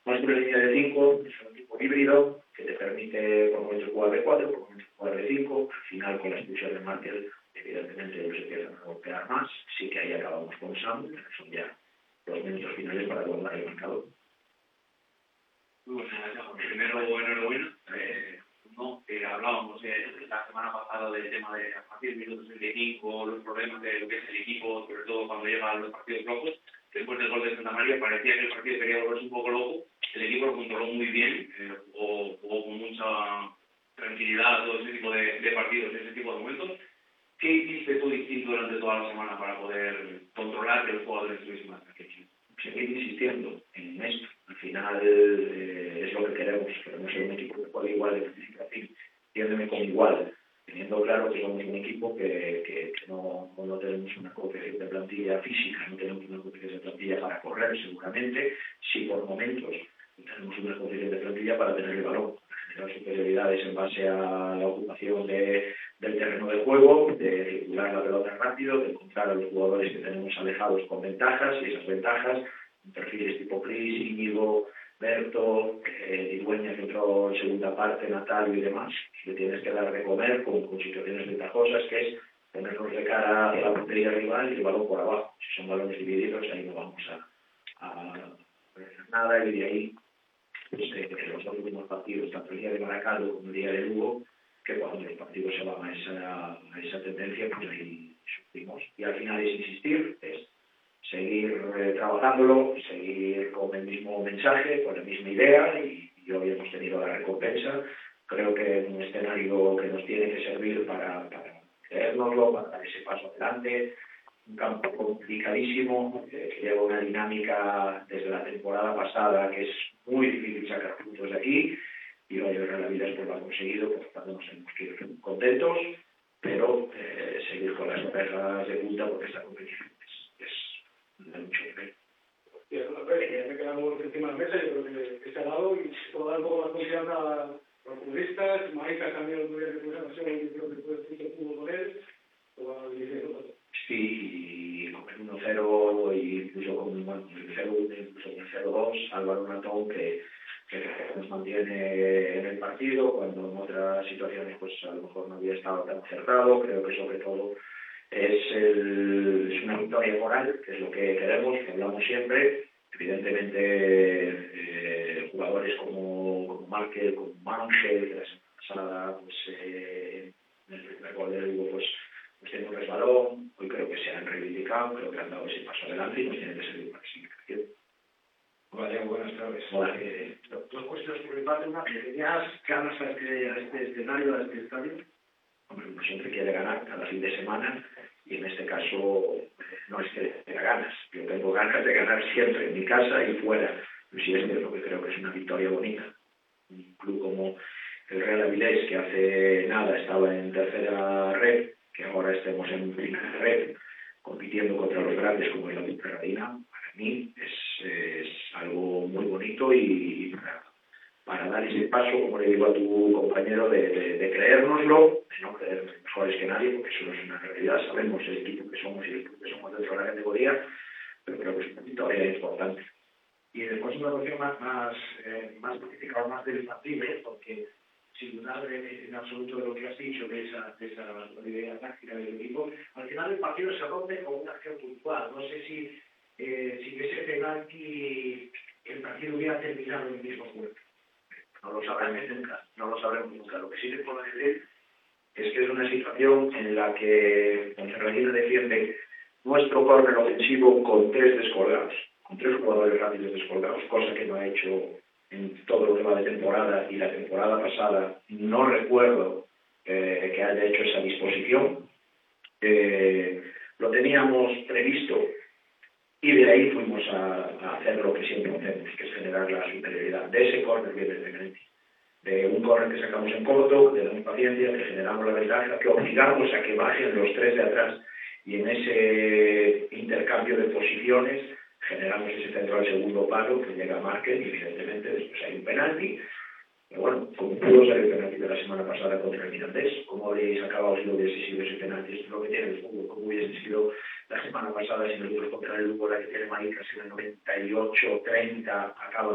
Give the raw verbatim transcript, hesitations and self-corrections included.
Nuestra línea de cinco es un equipo híbrido que te permite por momentos jugar de cuatro, por momentos jugar de cinco. Al final, con la expulsión de Martel, evidentemente ellos empiezan a golpear más. Sí que ahí acabamos con Sam, pero son ya los minutos finales para guardar el marcador. Muy bueno, primero, enhorabuena. Eh, no, eh, hablábamos eh, la semana pasada del tema de a partir de minutos treinta y cinco, los problemas de lo que es el equipo, sobre todo cuando llegan los partidos locos. Después del gol de Santa María parecía que el partido quería volverse un poco loco. El equipo lo controló muy bien, eh, jugó, jugó con mucha tranquilidad a todo ese tipo de, de partidos, ese tipo de momentos. ¿Qué hiciste tú distinto durante toda la semana para poder controlar que los jugadores estuviesen más tranquilos? Seguir insistiendo en esto. Al final eh, es lo que queremos. Queremos ser un equipo que juegue igual de principio a fin. Entiéndeme como igual, teniendo claro que somos un equipo que, que, que no, no tenemos una coeficiente de plantilla física, no tenemos una coeficiente de plantilla para correr seguramente, sí por momentos tenemos una coeficiente de plantilla para tener el balón, para generar superioridades en base a la ocupación de, del terreno de juego, de circular la pelota rápido, de encontrar a los jugadores que tenemos alejados con ventajas y esas ventajas, perfiles tipo Cris, Íñigo, Berto, eh, Digüeña que entró en segunda parte, Natalio y demás, le tienes que dar de comer con, con situaciones ventajosas, que es ponernos de cara a la portería rival y el balón por abajo. Si son balones divididos, ahí no vamos a, a hacer nada, y de ahí pues, eh, los dos últimos partidos, tanto el día de Maracaldo como el día de Lugo, que cuando los partidos se van a esa, a esa tendencia, pues ahí sufrimos. Y al final es insistir, es seguir eh, trabajándolo, seguir con el mismo mensaje, con la misma idea, y, y hoy hemos tenido la recompensa. Creo que es un escenario que nos tiene que servir para, para creérnoslo, para dar ese paso adelante. Un campo complicadísimo, eh, que lleva una dinámica desde la temporada pasada que es muy difícil sacar puntos de aquí, y hoy el Real Avilés pues lo ha conseguido, por lo tanto nos tenemos que ir contentos, pero eh, seguir con las orejas de punta porque esta competición es, es de mucho nivel. Sí, es una pena, que ya me quedamos encima de la mesa, yo creo que, que se ha dado y se puede dar un poco más confianza a los futbolistas. Maíz también muy bien de presentación y creo que puede ser que tuvo con él, o diciendo todo. Sí, con el uno cero e incluso con el cero uno, incluso con el cero dos, Álvaro Natón que, que nos mantiene en el partido, cuando en otras situaciones pues a lo mejor no había estado tan acertado. Creo que sobre todo es, el, es una victoria moral, que es lo que queremos, que hablamos siempre. Evidentemente eh, jugadores como, como Márquez, como Ángel, que la semana pasada pues, eh, en el primer gol de Lugo pues pues tienen un resbalón, hoy creo que se han reivindicado, creo que han dado ese paso adelante y nos tienen que servir para que siga creciendo. Vale, buenas tardes. Hola. Eh, dos cuestiones por mi parte. Una, ¿tenías ganas a este, a este escenario, a este estadio? Hombre, uno siempre quiere ganar cada fin de semana, y en este caso no es que tenga ganas, yo tengo ganas de ganar siempre, en mi casa y fuera. Pero sí es lo que creo que es una victoria bonita. Un club como el Real Avilés, que hace nada estaba en tercera red, que ahora estemos en primera red, compitiendo contra los grandes como el Atleti Reina, para mí es, es algo muy bonito, y, y para, para dar ese paso, como le digo a tu compañero, de, de, de creérnoslo, de no creernos mejores que nadie, porque eso no es una realidad. Sabemos el equipo que somos y el equipo que somos dentro de la categoría, pero creo que es una victoria importante. Y después una cuestión más, más, eh, más política o más debatible, porque sin dudar en, en absoluto de lo que has dicho, de esa, de esa idea táctica del equipo, al final el partido se rompe con una acción puntual. No sé si eh, sin ese penalti el partido hubiera terminado en el mismo juego. No lo sabremos nunca, no lo sabremos nunca. Lo que sí te puedo decir es que es una situación en la que Ponferradina defiende nuestro córner ofensivo con tres descolgados, con tres jugadores rápidos descolgados, cosa que no ha hecho en todo lo que va de temporada, y la temporada pasada no recuerdo eh, que haya hecho esa disposición. Eh, lo teníamos previsto, y de ahí fuimos a, a hacer lo que siempre hacemos, que es generar la superioridad. De ese córner viene el penalti. De un córner que sacamos en corto, que damos paciencia, que generamos la ventaja, que obligamos a que bajen los tres de atrás, y en ese intercambio de posiciones generamos ese centro al segundo palo que llega a Márquez, y evidentemente después hay un penalti. Pero bueno, como pudo ser el penalti de la semana pasada contra el Mirandés, ¿cómo habríais acabado si no hubiese sido ese penalti? Esto es lo que tiene el fútbol. ¿Cómo hubiese sido la semana pasada si nosotros contra el Lugo, la que tiene Maíz, casi en el noventa y ocho treinta acaba